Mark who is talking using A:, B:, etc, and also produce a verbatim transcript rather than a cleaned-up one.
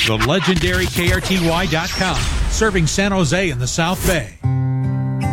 A: The legendary K R T Y dot com, serving San Jose and the South Bay.